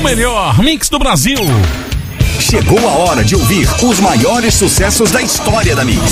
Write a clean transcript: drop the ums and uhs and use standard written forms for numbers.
melhor mix do Brasil. Chegou a hora de ouvir os maiores sucessos da história da Mix.